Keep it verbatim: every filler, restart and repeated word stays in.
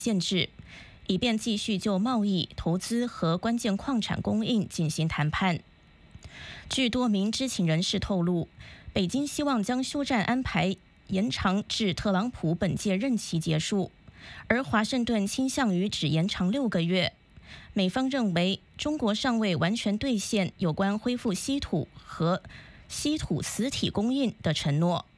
限制，以便继续就贸易、投资和关键矿产供应进行谈判。据多名知情人士透露，北京希望将休战安排延长至特朗普本届任期结束，而华盛顿倾向于只延长六个月。美方认为，中国尚未完全兑现有关恢复稀土和稀土磁体供应的承诺。